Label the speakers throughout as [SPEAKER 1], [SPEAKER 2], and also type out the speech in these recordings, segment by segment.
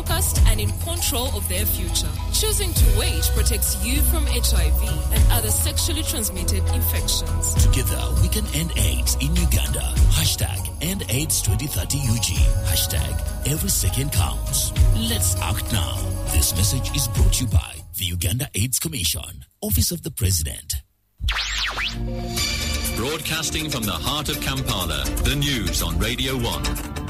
[SPEAKER 1] focused and in control of their future. Choosing to wait protects you from HIV and other sexually transmitted infections.
[SPEAKER 2] Together, we can end AIDS in Uganda. #End AIDS 2030 UG. #Every second counts. Let's act now. This message is brought to you by the Uganda AIDS Commission, Office of the President.
[SPEAKER 3] Broadcasting from the heart of Kampala, the news on Radio 1.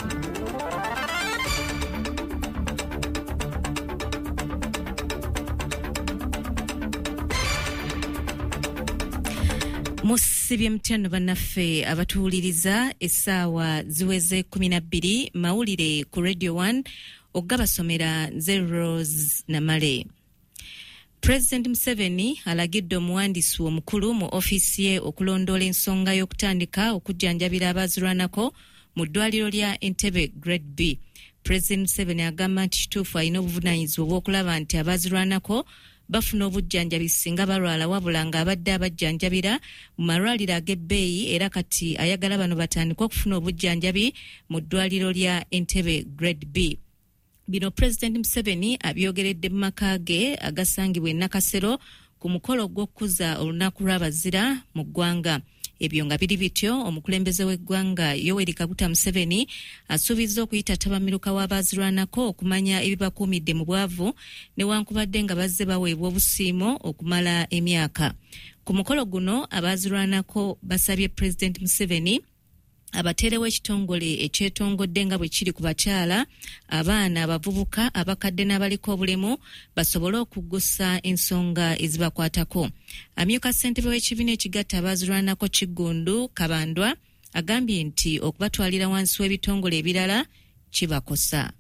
[SPEAKER 4] Musibye mutano bannaffe abatuuliriza essaawa ziweze 12 mawulire ku Radio 1 ogabasomera Nze Rose Namale. President Museveni alagidde omuwandiisi omukulu mu ofiisi ye okulondoola ensonga y'okutandika okujjanjabira abaazirwanako mu ddwaliro lya Entebbe Grade B. President Museveni agamba nti kituufu alina obuvunaanyizibwa obw'okulaba nti abaazirwanako bafuna obujjanjabi singa balwala wabula ng'abadde abajjanjabira mu malwaliro ag'ebbeeyi era kati ayagala bano batandika okufuna obujjanjabi mu ddwaliro lya Entebbe Grade B. Bino President Museveni abyogeredde mu maka ge agasangibwa e Nakasero ku mukolo gw'okukuza olunaku lw'abazira mu ggwanga. Ebyo nga biri bityo, omukulembeze w'eggwanga Yoweri Kaguta Museveni asuubizza okuyita tabamiruka w'abaazirwanako okumanya ebibakuumidde mu bwavu newankubadde nga bazze baweebwa obusiimo okumala emyaka. Ku mukolo guno abaazirwanako basabye President Museveni abateerewo ekitongole ekyetongodde nga bwe kiri ku bakyala, abaana, abavubuka, abakadde n'abaliko obulemu basobole okuggusa ensonga ezibakwatako. Amyuka ssentebe w'ekibiina ekigatta abaazirwanako Kiggundu Kabandwa agambye nti okubatwalira wansi w'ebitongole ebirala kibakosa.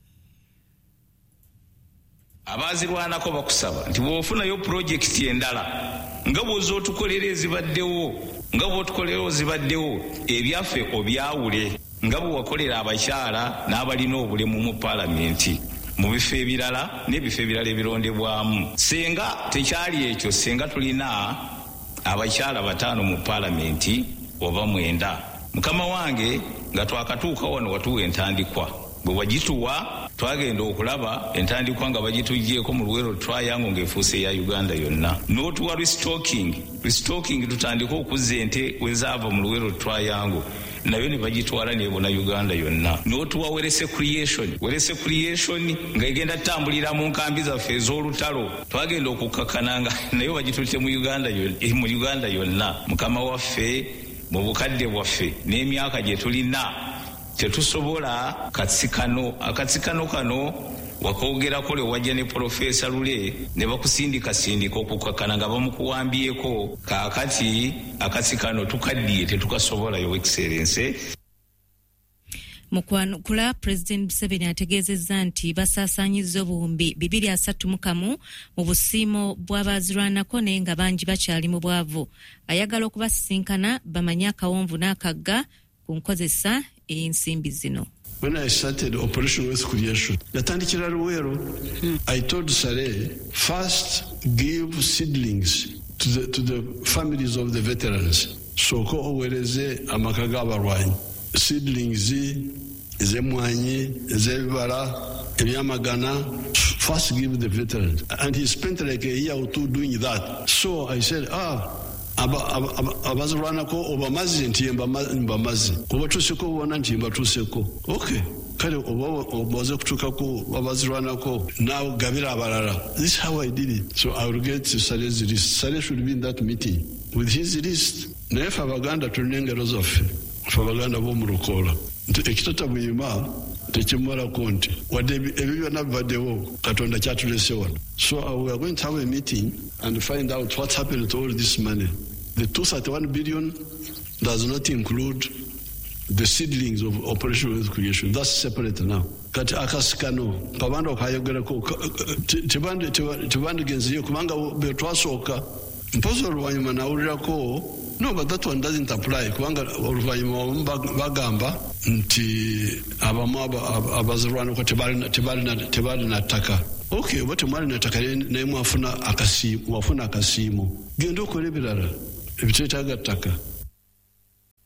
[SPEAKER 5] Abaazirwanako bakusaba nti bw'ofunayo pulojekiti endala nga bw'oza otukolera ezibaddewo nga bw'otukolera ozibaddewo ebyaffe obyawule nga bwe wakolera abakyala n'abalina obulemu mu paalamenti mu bifo ebirala n'ebifo ebirala ebirondebwamu. Senga tekyali ekyo, senga tulina abakyala 5 mu paalamenti oba 9. Mukama wange nga twakatuuka wano watuwa entandikwa, bwe wagituwa twagenda okulaba entandikwa nga bagitugyeko mu Luwero Triangle ng'efuuse ya Uganda yonna. N'otuwa restocking tutandika okuzza ente wezaava mu Luwero Triangle nayo ne bagitwala nebona Uganda yonna. N'otuwa werese creation nga egenda tambulira mu nkambi zaffe ez'olutalo, twagenda okukkakkana nga nayo bagitulite mu Uganda yonna. Mukama waffe mu bukadde bwaffe n'emyaka gye tulina tetusobola akatsikano kano wakoogerako le wajja ne Profesa Lule ne bakusindika okukakkana nga bamukuwambyeko. Kaakati akatsikano tukaddiye tetukasobola, Your Excellency.
[SPEAKER 4] Mu kwanukula, President Museveni ategeezezza nti basaasaanyizza obuwumbi 231 mu busiimo bw'abaazirwanako naye nga bangi bakyali mu bwavu. Ayagala okubasisinkana bamanye akawonvu n'akagga ku nkozesa ensimbi zino.
[SPEAKER 6] When I started Operation Wealth Creation, natandikira Luwero, I told Saleh, first give seedlings to the families of the veterans. Soko owereze amaka g'abalwanyi. Seedlings ez'emmwanyi, ez'ebibala, ebyamagana, first give the veterans. And he spent like a year or 2 doing that. So I said, abazirwanako obamazi nti mbamazi, obatuuseko obona nti mbatuuseko. Okay, kale obaze kutuukako abazirwanako naawe gabira abalala. This is how I did it. So I will get Saleh's list. Saleh should be in that meeting with his list. Naye ffe Abaganda tulina engero zaffe, ffe Abaganda b'omu Lukoola. Ekitatabuyima tekimumalako nti wadde ebyo byonna bibaddewo Katonda kyatulese wano. So we are going to have a meeting and find out what's happened to all this money. The 231 billion does not include the seedlings of Operation Wealth Creation. That's separate now. Kati akasikano kabanda okayogerako tebandigenzeyo kubanga betwasooka mpozi oluvannyuma nawulirako. No, but that one doesn't apply. Kubanga oluvannyuma bagamba nti abamu abazirwanako tebalina ttaka. Okay, oba temwalina ttaka naye mwafuna akasiimo. Genda okola ebirala ebiteetaaga ttaka.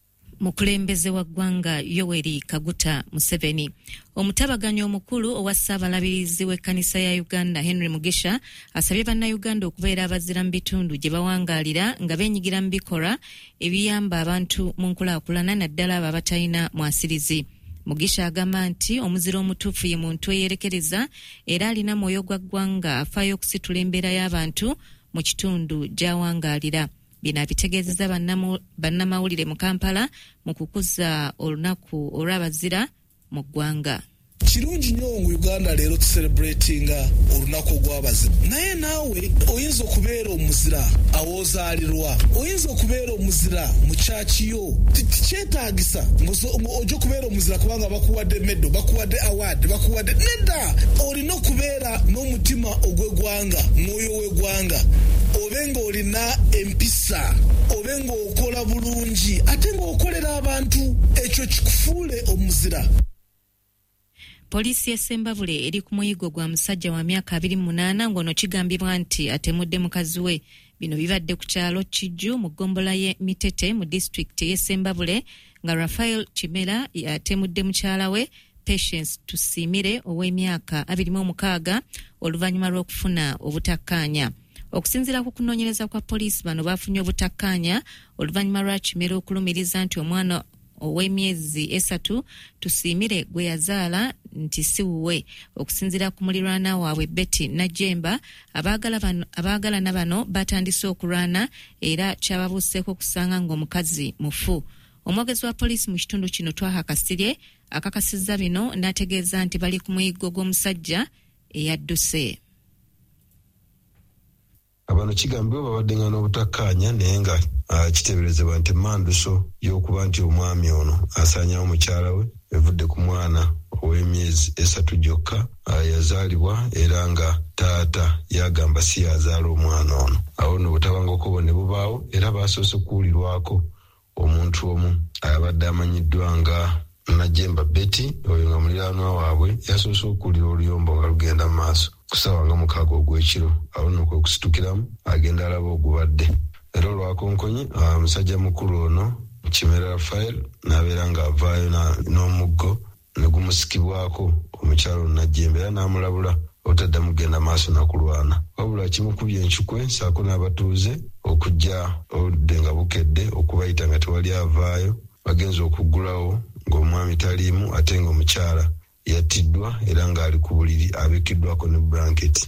[SPEAKER 4] Mukulembeze wa ggwanga Yoweri Kaguta Museveni. Omutabaganyo omukulu owa Ssaabalabirizi w'ekkanisa ya Uganda Henry Mugisha asabye bannayuganda okubeera abazira mu bitundu gye bawangaalira nga beenyigira mu bikolwa ebiyamba abantu mu nkulaakulana naddala abo abatalina mwasirizi. Mugisha agamba nti omuzira omutuufu ye muntu eyerekereza era alina mwoyo gwa ggwanga afaayo okusitula embeera y'abantu mu kitundu gy'awangaalira. Bino abitegeezezza bannamawulire mu Kampala mu kukuza olunaku olw'abazira mu ggwanga.
[SPEAKER 7] Kirungi nnyo mu Uganda leero tucelebratinga olunaku ogw'abazira. Naye naawe oyinza okubeera omuzira awoozaalirwa, oyinza okubeera omuzira mu kyakiyo. Tikyetaagisa ojja okubeera omuzira kubanga bakuwadde meddo, bakuwadde award, bakuwadde nedda. Olina okubeera n'omutima ogw'eggwanga, mwoyo w'eggwanga. Obe ng'olina empisa, obe ng'okola bulungi, ate ng'okolera abantu, ekyo kikufuule omuzira.
[SPEAKER 4] Poliisi y'e Ssembabule eri ku muyigo gwa musajja wa myaka 28 ng'ono kigambibwa nti atemudde mukazi we. Bino bibadde ku kyalo Kijju mu ggombolola y'e Mitete mu disitulikiti y'e Ssembabule nga Raphael Kimera yatemudde mukyala we Patience Tusimire ow'emyaka 26 oluvannyuma lw'okufuna obutakkaanya. Okusinziira ku kunoonyereza kwa poliisi, bano baafunye obutakkaanya oluvannyuma lwa Kimera okulumiriza nti omwana ow'emyezi 3 Tusimire gwe yazaala nti si wuwe. Okusinziira ku muliraana waabwe Betty Najemba, abaagalana bano batandise okulwana era kyababuuseeko kusanga ng'omukazi mufu. Omwogezi wa poliisi mu kitundu kino Twaha Kasirye akakasizza bino n'ategeeza nti bali ku muyigo gw'omusajja eyadduse.
[SPEAKER 8] Abantu kigambibwa babaddenga n'obutakkaanya naye nga kiteeberezebwa nti manduso y'okuba nti omwami ono asaanyawo mukyala we evudde ku mwana ow'emyezi 3 gyokka yazaalibwa era nga taata yagamba si yazaala omwana ono. Awo nno butabanguko ne bubaawo era baasoose okuwulirwako omuntu omu abadde amanyiddwa nga Najemba Betty, oyo nga muliraanwa waabwe yasoose okuwulira oluyombo nga lugenda mu maaso kusaawa nga 6 ogw'ekiro. Awo nno kwe kusitukiramu agenda alaba ogubadde. Era olwakonkonyi omusajja mukulu ono Kimera Raphael n'abeera ng'avaayo n'omuggo ne gumusikibwako omukyalo Najemba era n'amulabula otaddamu kugenda maaso nakulwana. Wabula kimukubye enkyukwe saako n'abatuuze okujja oludde nga bukedde okubayita nga tewali avaayo. Bagenza okuggulawo ng'omwami taliimu ate ng'omukyala yattiddwa era ng'ali ku buliri abikiddwako ne blanketi.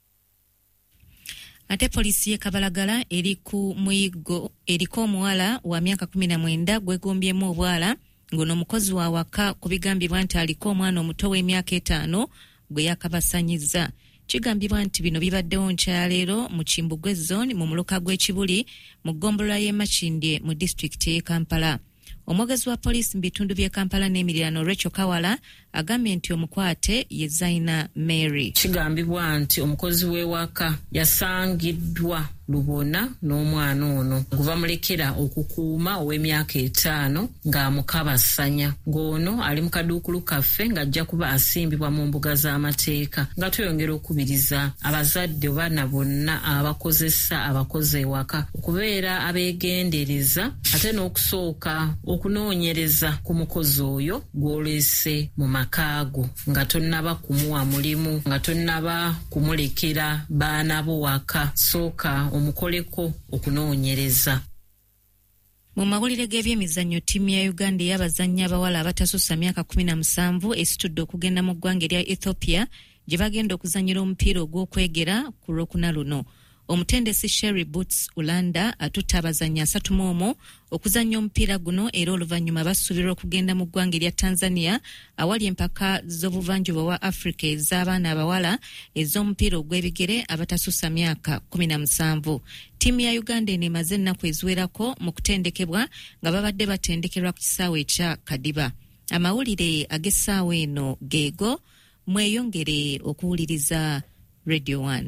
[SPEAKER 4] Ate poliisi y'e Kabalagala eriko omuwala wa myaka 19 gwegombyemu obwala ng'ono omukozi wa waka ku bigambibwa nti aliko omwana omuto w'emyaka 5 gwe yakabasanyizza. Kigambibwa nti bino bibaddewo nkyaleero mu Kimbugwe zone mu muluka gw'Ekibuli mu ggombolola y'e Makindye mu disitulikiti y'e Kampala. Omwogezi wa poliisi mu bitundu by'e Kampala n'emiriraano Rachel Kawala agambye nti omukwate ye Zaina Mary.
[SPEAKER 9] Kigambibwa nti omukozi w'ewaka yasangiddwa lubona n'omwana ono guva mulekera okukuuma ow'emyaka 5 ng'amukabasanya. Ng'ono ali mu kaduukulu kaffe ng'ajja kuba asimbibwa mu mbuga z'amateeka nga tweyongera okubiriza abazadde baana bonna abakozesa abakozi ewaka okubeera abeegendereza ate n'okusooka okunoonyereza ku mukozi oyo gw'oleese mu makaago nga tonnaba kumuwa mulimu nga tonnaba kumulekera baana bo waka, sooka omukoleko okunoonyereza.
[SPEAKER 4] Mu mawulire g'ebyemizannyo, ttiimu ya Uganda ey'abazannyi abawala abatasussa myaka 17 esitudde okugenda mu ggwanga erya Ethiopia gye bagenda okuzannyira omupiira ogw'okwegera ku Lwokuna luno. Omutendesi Sherry Boots Ulanda atutte abazannyi 31 okuzannya omupiira guno era oluvannyuma basuubirwa okugenda mu ggwanga erya Tanzania awali empaka z'obuvanjuba bwa Africa ez'abaana abawala ez'omupiira ogw'ebigere abatasussa myaka 17. Ttiimu ya Uganda emaze ennaku eziwerako mu kutendekebwa nga babadde batendekerwa ku kisaawe ekya Kadiba. Amawulire ag'essaawa eno geego, mweyongere okuwuliriza Radio 1.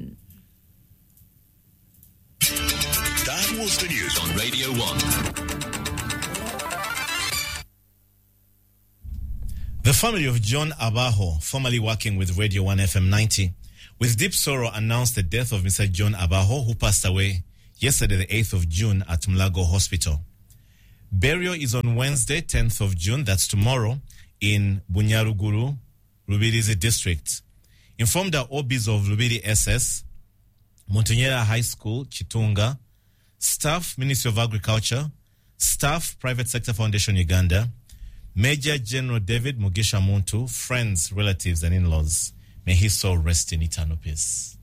[SPEAKER 2] That was the news on Radio 1.
[SPEAKER 10] The family of John Abaho, formerly working with Radio 1 FM 90, with deep sorrow announced the death of Mr. John Abaho, who passed away yesterday, the 8th of June, at Mulago Hospital. Burial is on Wednesday, 10th of June, that's tomorrow, in Bunyaruguru, Lubirizi district. Informed the OBs of Lubiri SS, Montunyera High School, Chitunga, staff, Ministry of Agriculture, staff, Private Sector Foundation Uganda, Major General David Mugisha Muntu, friends, relatives, and in-laws. May his soul rest in eternal peace.